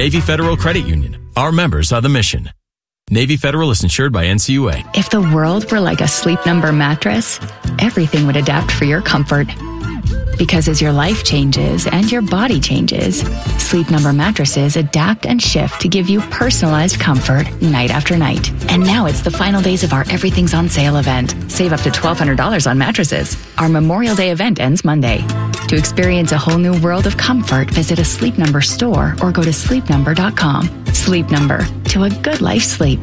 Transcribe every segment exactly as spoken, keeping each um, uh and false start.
Navy Federal Credit Union. Our members are the mission. Navy Federal is insured by N C U A. If the world were like a Sleep Number mattress, everything would adapt for your comfort. Because as your life changes and your body changes, Sleep Number mattresses adapt and shift to give you personalized comfort night after night. And now it's the final days of our Everything's on Sale event. Save up to twelve hundred dollars on mattresses. Our Memorial Day event ends Monday. To experience a whole new world of comfort, visit a Sleep Number store or go to sleep number dot com. Sleep Number, to a good life sleep.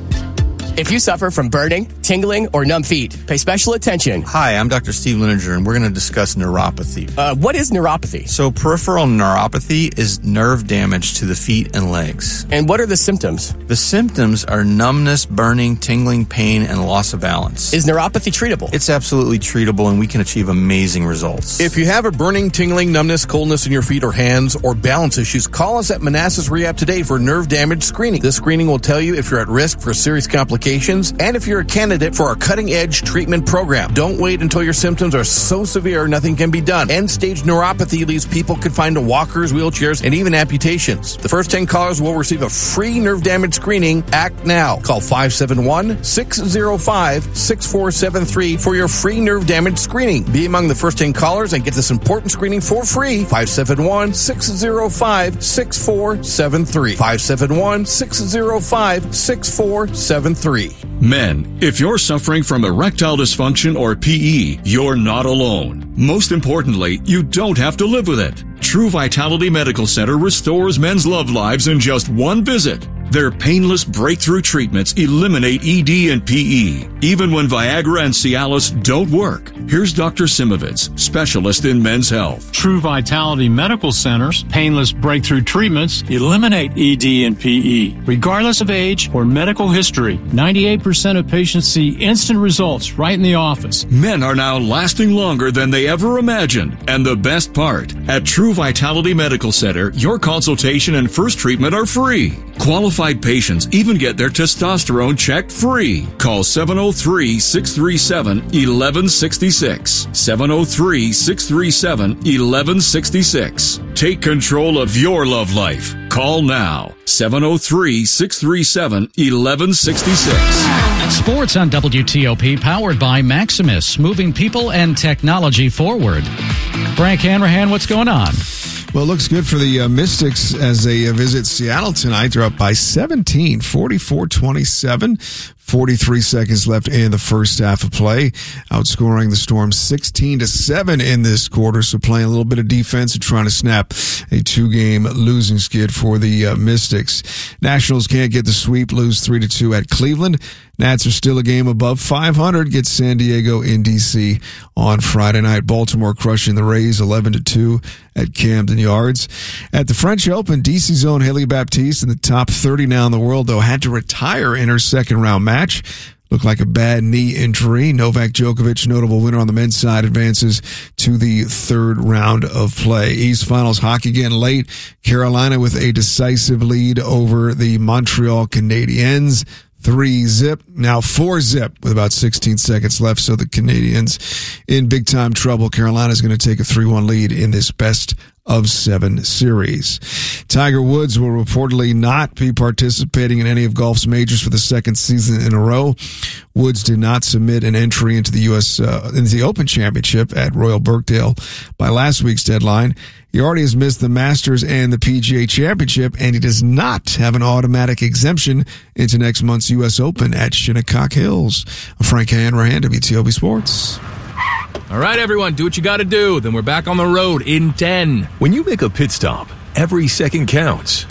If you suffer from burning, tingling, or numb feet, pay special attention. Hi, I'm Doctor Steve Lininger, and we're going to discuss neuropathy. Uh, what is neuropathy? So peripheral neuropathy is nerve damage to the feet and legs. And what are the symptoms? The symptoms are numbness, burning, tingling, pain, and loss of balance. Is neuropathy treatable? It's absolutely treatable, and we can achieve amazing results. If you have a burning, tingling, numbness, coldness in your feet or hands, or balance issues, call us at Manassas Rehab today for nerve damage screening. This screening will tell you if you're at risk for serious complications and if you're a candidate for our cutting-edge treatment program. Don't wait until your symptoms are so severe nothing can be done. End-stage neuropathy leaves people confined to walkers, wheelchairs, and even amputations. The first ten callers will receive a free nerve damage screening. Act now. Call five seven one, six zero five, six four seven three for your free nerve damage screening. Be among the first ten callers and get this important screening for free. five seven one, six zero five, six four seven three. five seven one, six zero five, six four seven three. Men, if you're suffering from erectile dysfunction or P E, you're not alone. Most importantly, you don't have to live with it. True Vitality Medical Center restores men's love lives in just one visit. Their painless breakthrough treatments eliminate E D and P E, even when Viagra and Cialis don't work. Here's Doctor Simovitz, specialist in men's health. True Vitality Medical Center's painless breakthrough treatments eliminate E D and P E, regardless of age or medical history. ninety-eight percent of patients see instant results right in the office. Men are now lasting longer than they ever imagined. And the best part, at True Vitality Medical Center, your consultation and first treatment are free. Qualified patients even get their testosterone checked free. Call seven oh three, six three seven, one one six six. seven oh three, six three seven, one one six six. Take control of your love life. Call now. seven oh three, six three seven, one one six six. Sports on W T O P, powered by Maximus, moving people and technology forward. Frank Hanrahan, what's going on? Well, it looks good for the uh, Mystics as they uh, visit Seattle tonight. They're up by seventeen, forty-four twenty-seven. forty-three seconds left in the first half of play, outscoring the Storm sixteen to seven in this quarter. So playing a little bit of defense and trying to snap a two-game losing skid for the uh, Mystics. Nationals can't get the sweep, lose three to two at Cleveland. Nats are still a game above five hundred. Get San Diego in D C on Friday night. Baltimore crushing the Rays eleven to two at Camden Yards. At the French Open, D C's own Haley Baptiste, in the top thirty now in the world, though, had to retire in her second round match. Looked like a bad knee injury. Novak Djokovic, notable winner on the men's side, advances to the third round of play. East Finals hockey again late. Carolina with a decisive lead over the Montreal Canadiens. Three zip, now four zip with about sixteen seconds left. So the Canadiens in big time trouble. Carolina's going to take a three one lead in this best of seven series. Tiger Woods will reportedly not be participating in any of golf's majors for the second season in a row. Woods did not submit an entry into the U S uh, into the Open Championship at Royal Birkdale by last week's deadline. He already has missed the Masters and the P G A Championship, and he does not have an automatic exemption into next month's U S Open at Shinnecock Hills. Frank Hanrahan, W T O P Sports. All right, everyone, do what you got to do. Then we're back on the road in ten. When you make a pit stop, every second counts.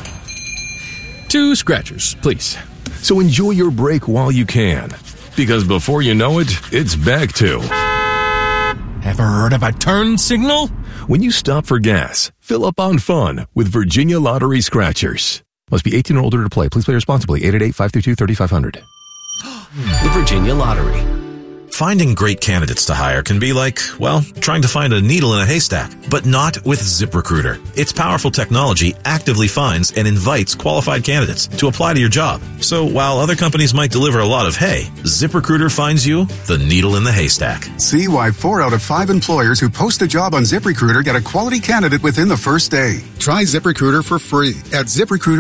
Two scratchers, please. So enjoy your break while you can, because before you know it, it's back to... Ever heard of a turn signal? When you stop for gas, fill up on fun with Virginia Lottery Scratchers. Must be eighteen or older to play. Please play responsibly. eight eight eight, five three two, three five zero zero. The Virginia Lottery. Finding great candidates to hire can be like, well, trying to find a needle in a haystack, but not with ZipRecruiter. Its powerful technology actively finds and invites qualified candidates to apply to your job. So while other companies might deliver a lot of hay, ZipRecruiter finds you the needle in the haystack. See why four out of five employers who post a job on ZipRecruiter get a quality candidate within the first day. Try ZipRecruiter for free at ZipRecruiter.